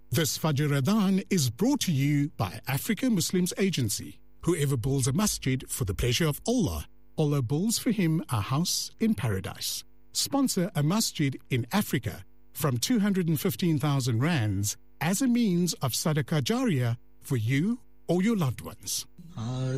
This Fajr Adhan is brought to you by Africa Muslims Agency. Whoever builds a masjid for the pleasure of Allah, Allah builds for him a house in paradise. Sponsor a masjid in Africa from 215,000 rands as a means of sadaqah jariyah for you or your loved ones.